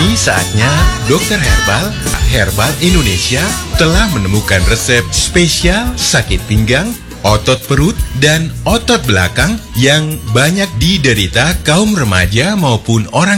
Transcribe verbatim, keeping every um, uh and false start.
Kini saatnya Dokter Herbal, Herbal Indonesia telah menemukan resep spesial sakit pinggang, otot perut, dan otot belakang yang banyak diderita kaum remaja maupun orang